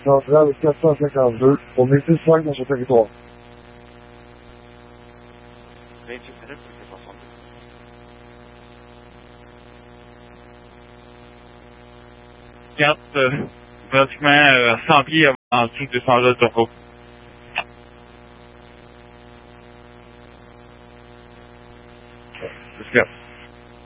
centrale 452, au métier 5 dans son territoire. 28 minutes pour 462. Pratiquement 100 pieds en dessous de 200 de topo. Let's go.